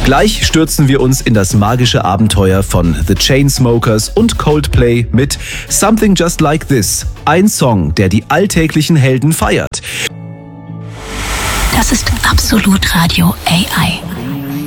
Gleich stürzen wir uns in das magische Abenteuer von The Chainsmokers und Coldplay mit Something Just Like This. Ein Song, der die alltäglichen Helden feiert. Das ist Absolut Radio AI.